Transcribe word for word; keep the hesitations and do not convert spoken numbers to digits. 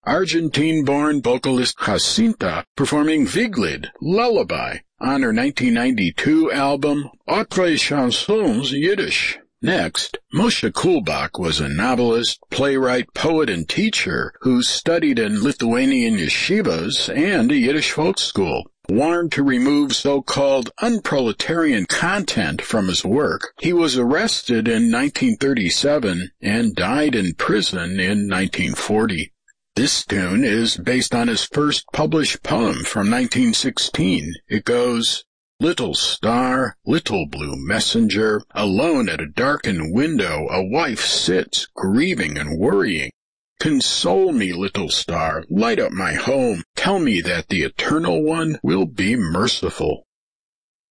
Argentine-born vocalist Jacinta performing Wieglid, Lullaby, on her nineteen ninety-two album Autres Chansons Yiddish. Next, Moshe Kulbach was a novelist, playwright, poet, and teacher who studied in Lithuanian yeshivas and a Yiddish folk school. Warned to remove so-called unproletarian content from his work, he was arrested in nineteen thirty-seven and died in prison in nineteen forty. This tune is based on his first published poem from nineteen sixteen. It goes, "Little star, little blue messenger, alone at a darkened window a wife sits, grieving and worrying. Console me, little star, light up my home, tell me that the Eternal One will be merciful."